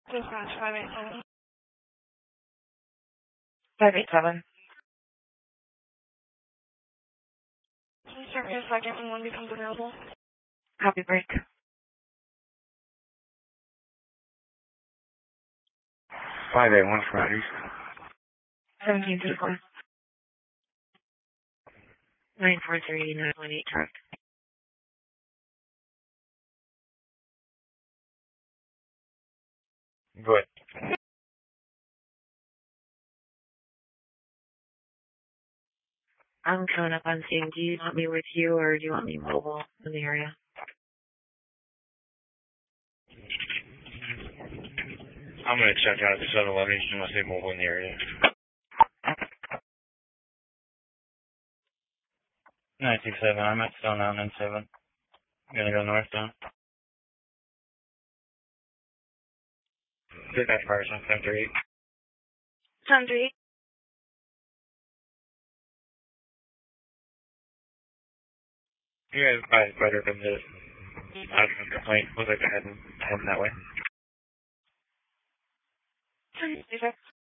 Dispatch 587. 587. Please start for a second when one becomes available. Copy break. 581 Fridays. 1734. 943 918 correct. Good. I'm coming up on scene. Do you want me with you or do you want me mobile in the area? I'm going to check out at 711. You want to stay mobile in the area. 927. I'm at Stone Mountain 7. I'm going to go northbound. Good back fires on 1038. 10-3. You guys probably better than this. I don't have a complaint. Looks like they're heading that way. 10-6.